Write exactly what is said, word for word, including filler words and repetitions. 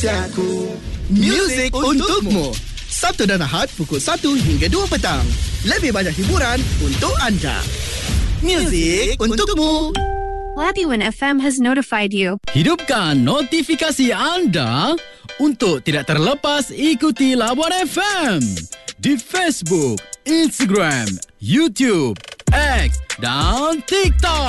Aku Music untukmu Sabtu dan Ahad pukul satu hingga dua petang. Lebih banyak hiburan untuk anda. Music untukmu. Labuan F M has notified you. Hidupkan notifikasi anda untuk tidak terlepas ikuti Labuan F M di Facebook, Instagram, YouTube, X dan TikTok.